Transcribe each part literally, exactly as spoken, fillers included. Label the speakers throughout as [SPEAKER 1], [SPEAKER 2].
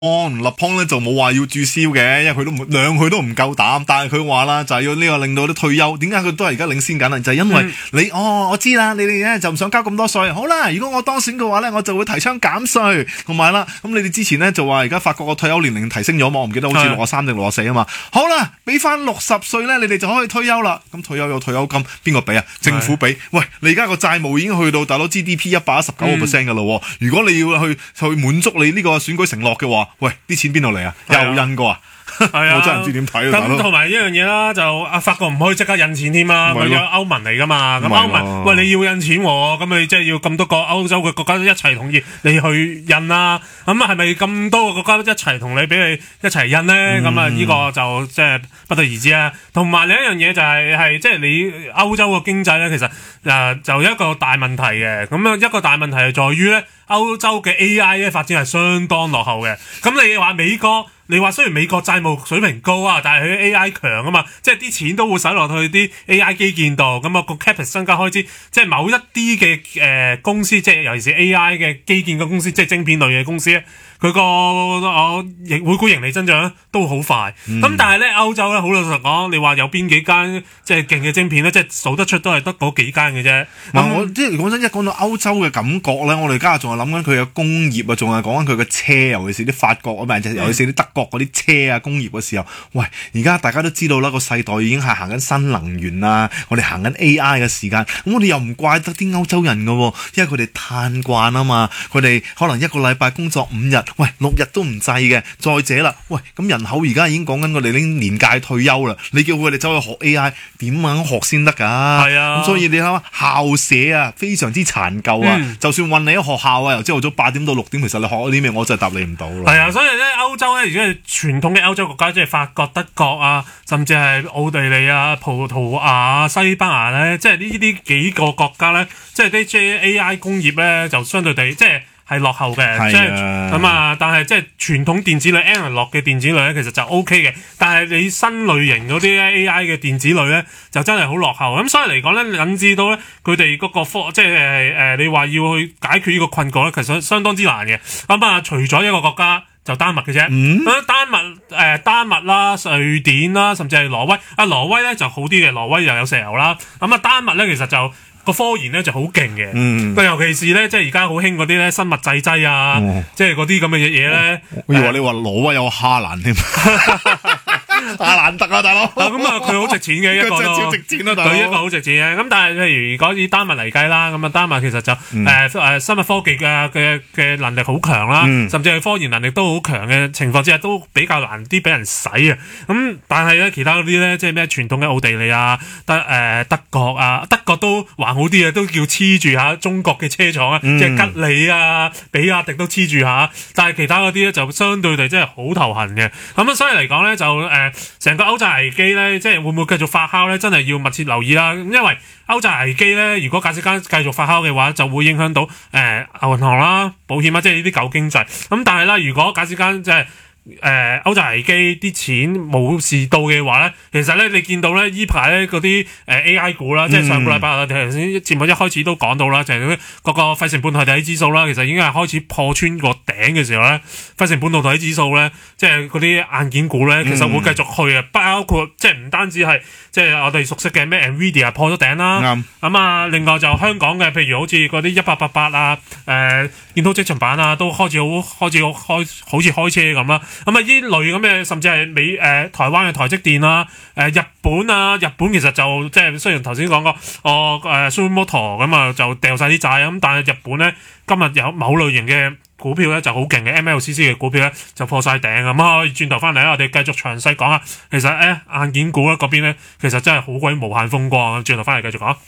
[SPEAKER 1] 立邦咧就冇話要註銷嘅，因為佢都唔兩佢都唔夠膽，但係佢話啦就係要呢個令到啲退休，點解佢都係而家領先緊啊？就係、是、因為你、嗯、哦，我知啦，你哋咧就唔想交咁多稅，好啦，如果我當選嘅話咧，我就會提倡減稅，同埋啦，咁你哋之前咧就話而家法國個退休年齡提升咗嘛，我唔記得好似六十三定六十四啊嘛，好啦，俾翻六十歲咧，你哋就可以退休啦。咁退休有退休金，邊個俾啊？政府俾。喂，你而家個債務已經去到大佬 G D P 一百一十九個 percent 噶咯，如果你要去去滿足你呢個選舉承諾嘅話，喂，啲錢邊度嚟啊？又印過啊？係啊，我真係唔知點睇。
[SPEAKER 2] 咁同埋一樣嘢啦，就阿法國唔可以即刻印錢添啦，佢有歐盟嚟噶嘛。咁歐盟，喂，你要印錢，咁你即係要咁多個歐洲嘅國家一齊同意你去印啦。咁係咪咁多個國家一齊同你俾你一齊印咧？咁啊呢個就即係不得而知啦。同埋另一樣嘢就係係即係你歐洲嘅經濟咧，其實誒就一個大問題嘅。咁啊一個大問題係在於咧，歐洲嘅 A I 咧發展係相當落後嘅。咁你話美國？你話雖然美國債務水平高啊，但係佢 A I 強啊嘛，即係啲錢都會使落去啲 A I 基建度，咁啊個 capex 增加開支，即係某一啲嘅誒公司，即係尤其是 A I 嘅基建嘅公司，即係晶片類嘅公司咧，佢個我盈每股盈利增長咧都好快。咁、嗯、但係咧歐洲咧好老實講，你話有邊幾間即係勁嘅晶片咧，即係數得出都係得嗰幾間嘅啫。
[SPEAKER 1] 嗱、嗯，我即係講真，一講到歐洲嘅感覺咧，我哋家下仲係諗緊佢嘅工業啊，仲係講緊佢嘅車，尤其是啲法國啊，唔係尤其是啲德國嗰啲車啊工業嘅時候，喂，而家大家都知道啦，個世代已經係行緊新能源啊，我哋行緊 A I 嘅時間，咁我哋又唔怪得啲歐洲人噶，因為佢哋嘆慣啊嘛，佢哋可能一個禮拜工作五日。喂，六日都唔制嘅。再者啦，喂，咁人口而家已經講緊我哋已經年屆退休啦，你叫佢哋走去學 A I， 點樣學先得㗎？係啊，咁所以你睇下校舍啊，非常之殘舊啊、嗯。就算運你喺學校啊，由朝頭早八點到六點，其實你學咗啲咩，我真係答你唔到啦。係
[SPEAKER 2] 啊，所以咧歐洲咧，而家係傳統嘅歐洲國家，即係法國、德國啊，甚至係奧地利啊、葡萄牙、西班牙咧，即係呢啲幾個國家咧，即係啲 A I 工業咧，就相對地即係。係落後嘅，即係咁啊！但係即係傳統電子類 analog 嘅電子類咧，其實就 O K 嘅。但係你新類型嗰啲 A I 嘅電子類咧，就真係好落後。咁所以嚟講咧，引致到咧佢哋嗰個科，即係誒誒，你話要去解決呢個困局咧，其實相當之難嘅。咁啊，除咗一個國家就丹麥嘅啫。嗯，丹麥誒、呃，丹麥啦、瑞典啦，甚至係挪威。啊，挪威咧就好啲嘅，挪威又有石油啦。咁啊，丹麥咧其實就。個科研咧就好勁嘅，嗯，尤其是咧，即係而家好興嗰啲咧生物製劑啊，哦、即係嗰啲咁嘅嘢嘢咧。
[SPEAKER 1] 我以為你話挪威有哈蘭添。阿蘭特啊，大佬。咁啊，佢好值錢嘅一個咯。佢超值錢啊，大佬。佢一個好值錢嘅。咁但係譬如如果以丹麥嚟計啦，咁啊丹麥其實就誒誒、嗯呃、生物科技嘅嘅嘅能力好強啦、嗯，甚至係科研能力都好強嘅情況之下，都比較難啲俾人使啊。咁但係咧，其他嗰啲咧，即係咩傳統嘅奧地利啊、德誒、呃、德國啊，德國都還好啲啊，都叫黐住下中國嘅車廠啊，嗯、即係吉利啊、比亞迪都黐住下。但係其他嗰啲咧就相對地真係好頭痕嘅。咁啊，所以嚟講咧就誒。呃成個歐債危機咧，即係會唔會繼續發酵咧？真係要密切留意啦。因為歐債危機咧，如果假設間繼續發酵嘅話，就會影響到誒、呃、銀行啦、保險啊，即係呢啲舊經濟。咁但係啦，如果假設間即係誒歐債危機啲錢冇事到嘅話咧，其實咧你見到咧依排咧嗰啲誒 A I 股啦，嗯、即係上個禮拜我哋頭先節目一開始都講到啦，就係嗰個費城半導體指數啦，其實已經係開始破穿個頂嘅時候咧，費城半導體指數咧，即係嗰啲硬件股咧，其實會繼續去啊、嗯，包括即係唔單止係即係我哋熟悉嘅咩 Nvidia 破咗頂啦，咁、嗯、啊，另外就香港嘅，譬如好似嗰啲一八八八啊，誒建滔積層板啊，都開始好開始開好似開車咁啦。咁啊，呢類咁嘅，甚至係美誒、呃、台灣嘅台積電啦，誒、呃、日本啊，日本其實就即係雖然頭先講過，哦誒 Sumitomo 咁啊，就掉晒啲債咁，但係日本咧今日有某類型嘅股票咧就好勁嘅 M L C C 嘅股票咧就破晒頂咁啊！轉頭翻嚟咧，我哋繼續詳細講下，其實誒硬件股咧嗰邊咧，其實真係好鬼無限風光。轉頭翻嚟繼續講。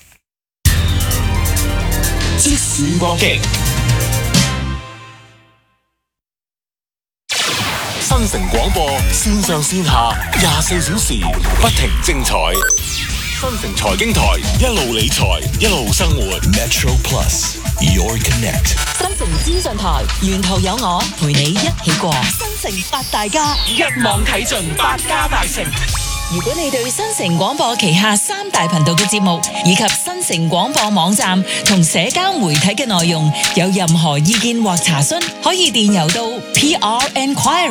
[SPEAKER 3] 即時光擊。新城廣播線上線下廿四小時不停精彩，新城財經台一路理財一路生活 Metro Plus Your Connect，
[SPEAKER 4] 新城資訊台沿途有我陪你一起過，新城八大家
[SPEAKER 5] 一網睇盡百家大成。
[SPEAKER 4] 如果你對新城廣播旗下三大頻道嘅節目以及新城廣播網站同社交媒體嘅內容有任何意見或查詢，可以電郵到 P R Enquiry